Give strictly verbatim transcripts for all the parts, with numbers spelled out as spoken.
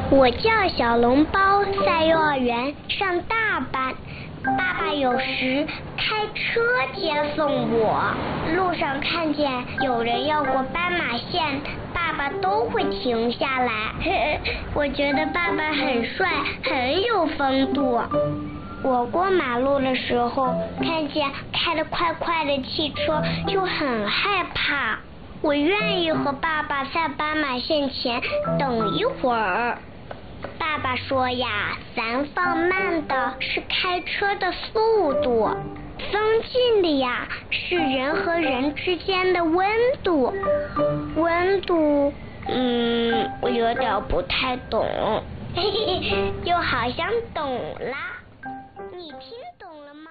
我叫小笼包，在幼儿园上大班。爸爸有时开车接送我，路上看见有人要过斑马线，爸爸都会停下来。我觉得爸爸很帅，很有风度。我过马路的时候，看见开得快快的汽车，就很害怕。我愿意和爸爸在斑马线前等一会儿。爸爸说呀，咱放慢的是开车的速度，放近的呀是人和人之间的温度。温度，嗯，我有点不太懂，嘿嘿，又好像懂啦。你听懂了吗？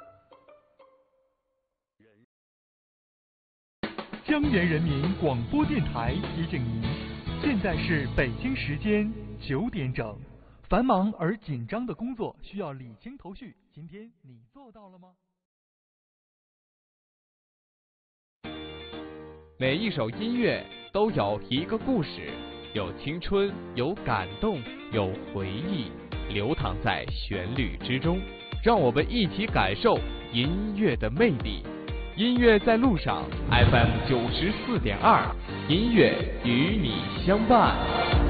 江源人民广播电台提醒您，现在是北京时间九点整。繁忙而紧张的工作需要理清头绪，今天你做到了吗？ 每一首音乐都有一个故事，有青春，有感动，有回忆，流淌在旋律之中。让我们一起感受音乐的魅力。音乐在路上 ，F M 九十四点二，音乐与你相伴。